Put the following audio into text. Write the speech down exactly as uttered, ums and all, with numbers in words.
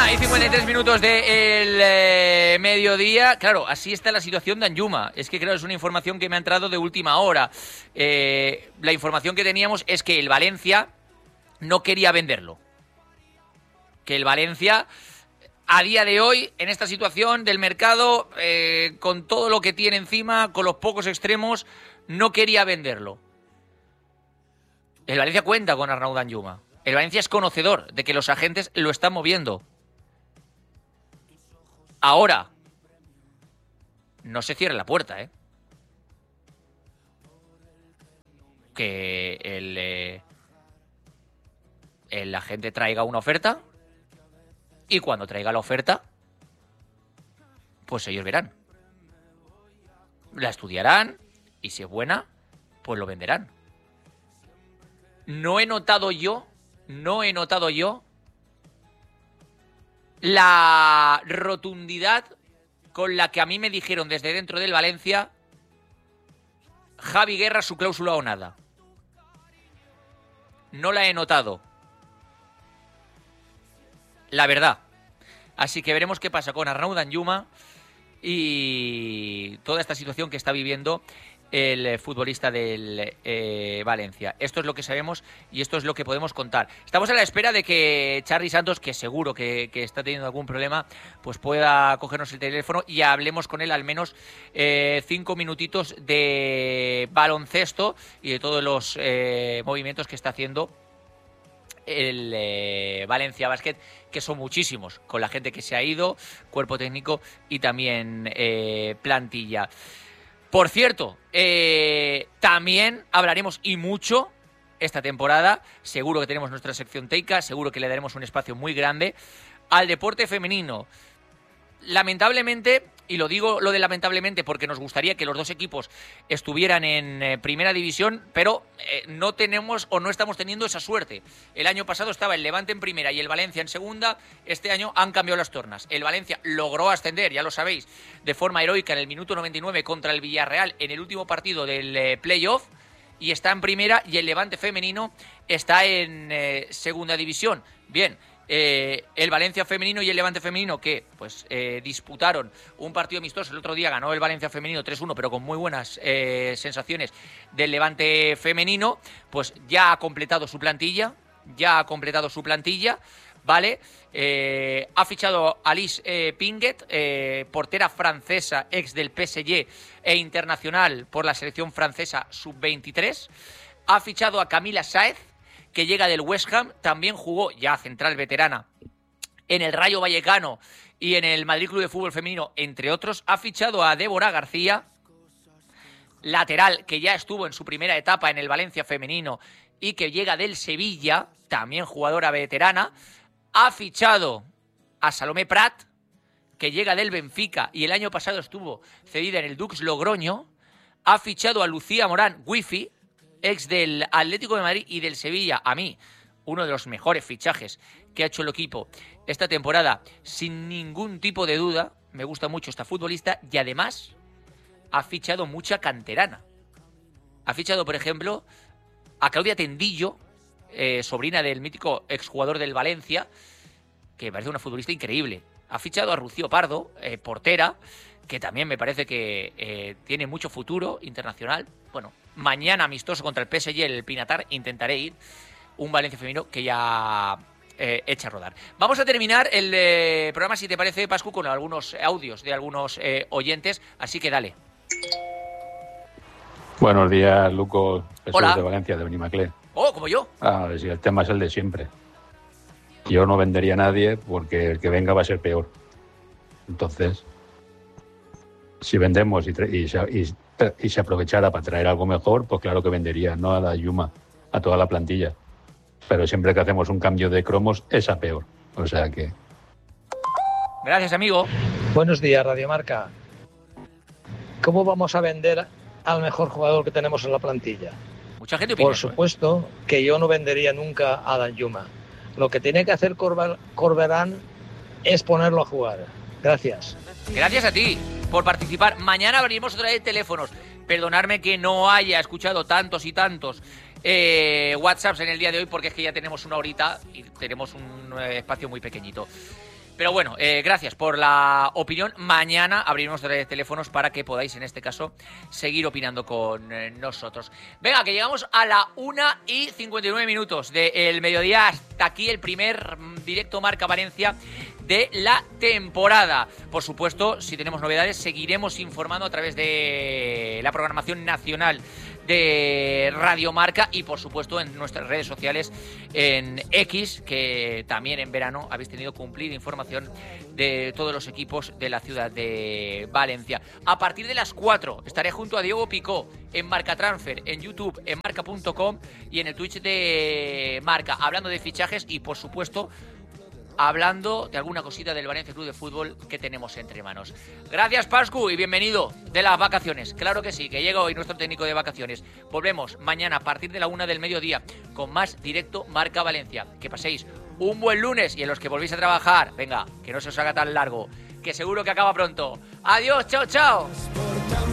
Una y cincuenta y tres minutos del de eh, mediodía. Claro, así está la situación de Danjuma. Es que, claro, es una información que me ha entrado de última hora. Eh, la información que teníamos es que el Valencia no quería venderlo. Que el Valencia, a día de hoy, en esta situación del mercado, eh, con todo lo que tiene encima, con los pocos extremos, no quería venderlo. El Valencia cuenta con Arnau Danjuma. El Valencia es conocedor de que los agentes lo están moviendo. Ahora, no se cierre la puerta, ¿eh? Que el, eh, el agente traiga una oferta y cuando traiga la oferta, pues ellos verán. La estudiarán y si es buena, pues lo venderán. No he notado yo, no he notado yo la rotundidad con la que a mí me dijeron desde dentro del Valencia: Javi Guerra, su cláusula o nada. No la he notado. La verdad. Así que veremos qué pasa con Arnau Danjuma y toda esta situación que está viviendo el futbolista del eh, Valencia. Esto es lo que sabemos y esto es lo que podemos contar. Estamos a la espera de que Charly Santos, que seguro que, que está teniendo algún problema, pues pueda cogernos el teléfono y hablemos con él al menos eh, cinco minutitos de baloncesto y de todos los eh, movimientos que está haciendo el eh, Valencia Basket, que son muchísimos, con la gente que se ha ido, cuerpo técnico y también eh, plantilla. Por cierto, eh, también hablaremos y mucho esta temporada, seguro que tenemos nuestra sección Teica, seguro que le daremos un espacio muy grande al deporte femenino. Lamentablemente, y lo digo lo de lamentablemente porque nos gustaría que los dos equipos estuvieran en eh, primera división, pero eh, no tenemos o no estamos teniendo esa suerte. El año pasado estaba el Levante en primera y el Valencia en segunda. Este año han cambiado las tornas. El Valencia logró ascender, ya lo sabéis, de forma heroica en el minuto noventa y nueve contra el Villarreal en el último partido del eh, playoff y está en primera, y el Levante femenino está en eh, segunda división. Bien. Eh, el Valencia femenino y el Levante femenino, que pues eh, disputaron un partido amistoso. El otro día ganó el Valencia femenino tres uno, pero con muy buenas eh, sensaciones del Levante femenino. Pues ya ha completado su plantilla, ya ha completado su plantilla, ¿vale? Eh, ha fichado a Alice eh, Pinget, eh, portera francesa, ex del P S G e internacional por la selección francesa sub veintitrés. Ha fichado a Camila Sáez, que llega del West Ham, también jugó, ya central veterana, en el Rayo Vallecano y en el Madrid Club de Fútbol Femenino, entre otros. Ha fichado a Débora García, lateral, que ya estuvo en su primera etapa en el Valencia femenino y que llega del Sevilla, también jugadora veterana. Ha fichado a Salomé Prat, que llega del Benfica y el año pasado estuvo cedida en el Dux Logroño. Ha fichado a Lucía Morán Wifi, ex del Atlético de Madrid y del Sevilla. A mí, uno de los mejores fichajes que ha hecho el equipo esta temporada, sin ningún tipo de duda. Me gusta mucho esta futbolista y además ha fichado mucha canterana. Ha fichado, por ejemplo, a Claudia Tendillo, eh, sobrina del mítico exjugador del Valencia, que me parece una futbolista increíble. Ha fichado a Rocío Pardo, eh, portera, que también me parece que eh, tiene mucho futuro internacional. Bueno, mañana amistoso contra el P S G, el Pinatar, intentaré ir. Un Valencia femenino que ya eh, echa a rodar. Vamos a terminar el eh, programa, si te parece, Pascu, con algunos audios de algunos eh, oyentes, así que dale. Buenos días, Luco. Jesús Hola. De Valencia, de Benimaclet. Oh, como yo. Ah, sí, el tema es el de siempre. Yo no vendería a nadie porque el que venga va a ser peor. Entonces, si vendemos y, tra- y, se, y, y se aprovechara para traer algo mejor, pues claro que vendería, no a la Yuma, a toda la plantilla. Pero siempre que hacemos un cambio de cromos, es a peor. O sea que... Gracias, amigo. Buenos días, Radio Marca. ¿Cómo vamos a vender al mejor jugador que tenemos en la plantilla? Mucha gente opina Por eso, ¿eh? supuesto que yo no vendería nunca a Danjuma. Lo que tiene que hacer Corba- Corberán es ponerlo a jugar. Gracias. Gracias a ti por participar. Mañana abriremos otra vez teléfonos. Perdonadme que no haya escuchado tantos y tantos eh, WhatsApps en el día de hoy, porque es que ya tenemos una horita y tenemos un eh, espacio muy pequeñito. Pero bueno, eh, gracias por la opinión. Mañana abriremos teléfonos para que podáis, en este caso, seguir opinando con eh, nosotros. Venga, que llegamos a la una y cincuenta y nueve minutos del mediodía. Hasta aquí el primer directo Marca Valencia de la temporada. Por supuesto, si tenemos novedades, seguiremos informando a través de la programación nacional de Radio Marca y, por supuesto, en nuestras redes sociales, en X, que también en verano habéis tenido cumplida información de todos los equipos de la ciudad de Valencia. A partir de las cuatro estaré junto a Diego Picó en Marca Transfer, en YouTube, en marca punto com y en el Twitch de Marca, hablando de fichajes y, por supuesto, hablando de alguna cosita del Valencia Club de Fútbol que tenemos entre manos. Gracias, Pascu, y bienvenido de las vacaciones. Claro que sí, que llega hoy nuestro técnico de vacaciones. Volvemos mañana a partir de la una del mediodía con más directo Marca Valencia. Que paséis un buen lunes y en los que volvéis a trabajar, venga, que no se os haga tan largo, que seguro que acaba pronto. Adiós, chao, chao.